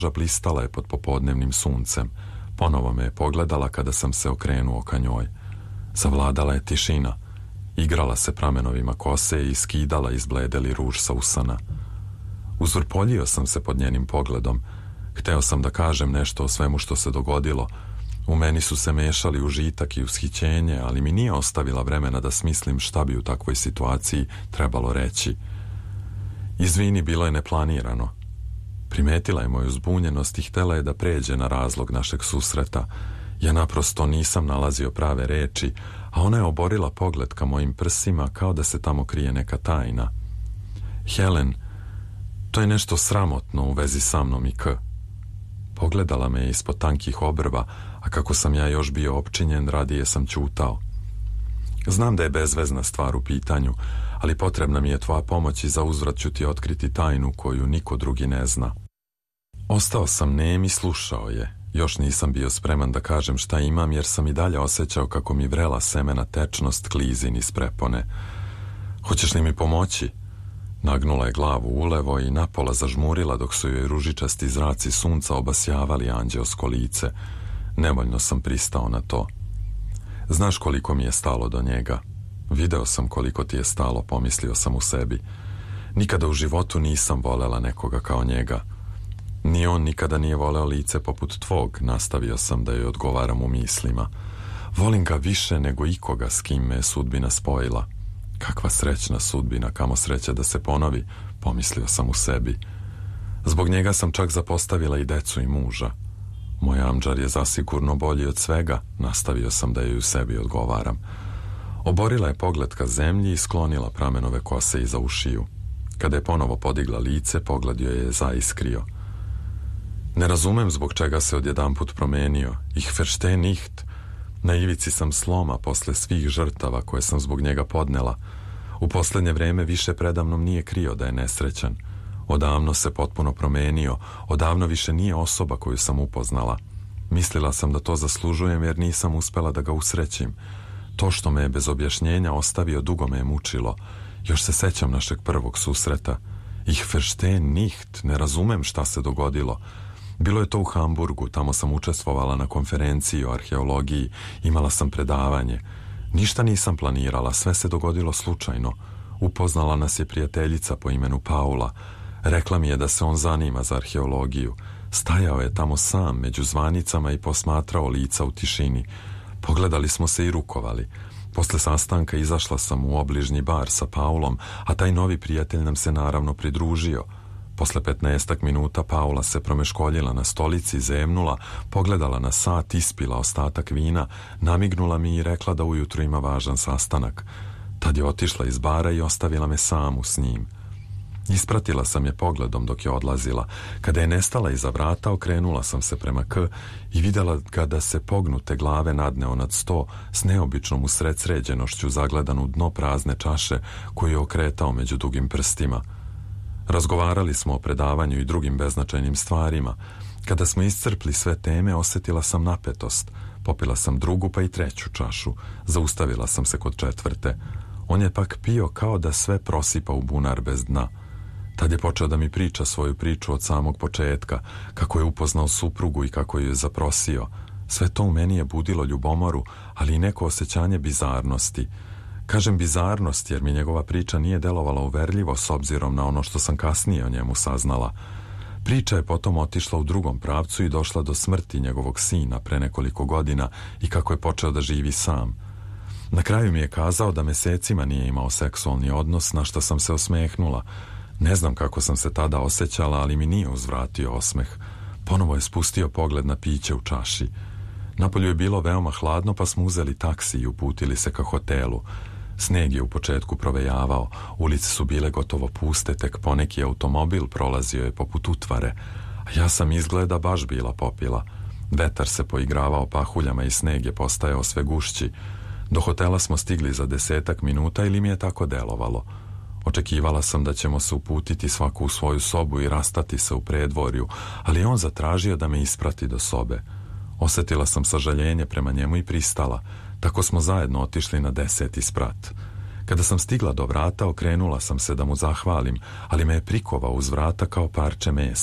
blistala je pod popodnevnim suncem. Ponovo me je pogledala kada sam se okrenuo ka njoj. Zavladala je tišina. Igrala se pramenovima kose i skidala izbledeli ruž sa usana. Uzvrpoljio sam se pod njenim pogledom. Hteo sam da kažem nešto o svemu što se dogodilo. U meni su se mešali užitak i ushićenje, ali mi nije ostavila vremena da smislim šta bi u takvoj situaciji trebalo reći. Izvini, bilo je neplanirano. Primetila je moju zbunjenost i htela je da pređe na razlog našeg susreta. Ja naprosto nisam nalazio prave reči, a ona je oborila pogled ka mojim prsima kao da se tamo krije neka tajna. Helen, to je nešto sramotno u vezi sa mnom i K. Pogledala me ispod tankih obrva, a kako sam ja još bio opčinjen, radije sam ćutao. Znam da je bezvezna stvar u pitanju, ali potrebna mi je tvoja pomoć i za uzvrat ću ti otkriti tajnu koju niko drugi ne zna. Ostao sam nem i slušao je. Još nisam bio spreman da kažem šta imam, jer sam i dalje osjećao kako mi vrela semena tečnost klizin iz prepone. Hoćeš li mi pomoći? Nagnula je glavu ulevo i napola zažmurila dok su joj ružičasti zraci sunca obasjavali anđeosko lice. Nevoljno sam pristao na to. Znaš koliko mi je stalo do njega. Video sam koliko ti je stalo, pomislio sam u sebi. Nikada u životu nisam volela nekoga kao njega. Ni on nikada nije voleo lice poput tvog, nastavio sam da joj odgovaram u mislima. Volim ga više nego ikoga s kim me je sudbina spojila. Kakva srećna sudbina, kamo sreće da se ponovi, pomislio sam u sebi. Zbog njega sam čak zapostavila i decu i muža. Moj amdžar je zasigurno bolji od svega, nastavio sam da joj u sebi odgovaram. Oborila je pogled ka zemlji i sklonila pramenove kose iza ušiju. Kada je ponovo podigla lice, pogled joj je zaiskrio. Ne razumem zbog čega se odjedanput promenio. Ich verstehe nicht. Na ivici sam sloma posle svih žrtava koje sam zbog njega podnela. U poslednje vreme više predamnom nije krio da je nesrećan. Odavno se potpuno promenio, odavno više nije osoba koju sam upoznala. Mislila sam da to zaslužujem jer nisam uspela da ga usrećim. To što me je bez objašnjenja ostavio dugo me je mučilo. Još se sećam našeg prvog susreta. Ich verstehe nicht, ne razumem šta se dogodilo. Bilo je to u Hamburgu, tamo sam učestvovala na konferenciji o arheologiji, imala sam predavanje. Ništa nisam planirala, sve se dogodilo slučajno. Upoznala nas je prijateljica po imenu Paula. Rekla mi je da se on zanima za arheologiju. Stajao je tamo sam među zvanicama i posmatrao lica u tišini. Pogledali smo se i rukovali. Posle sastanka izašla sam u obližnji bar sa Paulom, a taj novi prijatelj nam se naravno pridružio. Posle 15 minuta Paula se promeškoljila na stolici, zemnula, pogledala na sat, ispila ostatak vina, namignula mi i rekla da ujutru ima važan sastanak. Tad je otišla iz bara i ostavila me samu s njim. Ispratila sam je pogledom dok je odlazila. Kada je nestala iza vrata, okrenula sam se prema K i videla ga da se pognute glave nadneo nad sto s neobičnom usred sređenošću zagledan u dno prazne čaše koju je okretao među dugim prstima. Razgovarali smo o predavanju i drugim beznačajnim stvarima. Kada smo iscrpli sve teme, osjetila sam napetost. Popila sam drugu pa i treću čašu. Zaustavila sam se kod četvrte. On je pak pio kao da sve prosipa u bunar bez dna. Tad je počeo da mi priča svoju priču od samog početka, kako je upoznao suprugu i kako ju je zaprosio. Sve to u meni je budilo ljubomoru, ali i neko osjećanje bizarnosti. Kažem bizarnost jer mi njegova priča nije delovala uverljivo s obzirom na ono što sam kasnije o njemu saznala. Priča je potom otišla u drugom pravcu i došla do smrti njegovog sina pre nekoliko godina i kako je počeo da živi sam. Na kraju mi je kazao da mesecima nije imao seksualni odnos, na što sam se osmehnula. Ne znam kako sam se tada osjećala, ali mi nije uzvratio osmeh. Ponovo je spustio pogled na piće u čaši. Napolju je bilo veoma hladno, pa smo uzeli taksi i uputili se ka hotelu. Sneg je u početku provejavao, ulice su bile gotovo puste, tek poneki automobil prolazio je poput utvare, a ja sam izgleda baš bila popila. Vetar se poigravao pahuljama i sneg je postajao sve gušći. Do hotela smo stigli za 10 minuta ili mi je tako delovalo. Očekivala sam da ćemo se uputiti svaku u svoju sobu i rastati se u predvorju, ali on zatražio da me isprati do sobe. Osjetila sam sažaljenje prema njemu i pristala. Tako smo zajedno otišli na 10. sprat. Kada sam stigla do vrata, okrenula sam se da mu zahvalim, ali me je prikovao uz vrata kao parče mesa.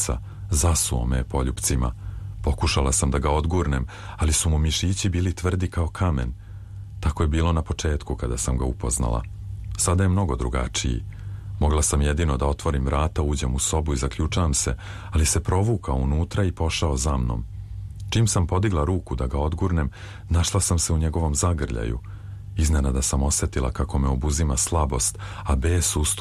Zasuo me poljupcima. Pokušala sam da ga odgurnem, ali su mu mišići bili tvrdi kao kamen. Tako je bilo na početku kada sam ga upoznala. Sada je mnogo drugačiji. Mogla sam jedino da otvorim vrata, uđem u sobu i zaključam se, ali se provukao unutra i pošao za mnom. Čim sam podigla ruku da ga odgurnem, našla sam se u njegovom zagrljaju. Iznenada sam osjetila kako me obuzima slabost, a bes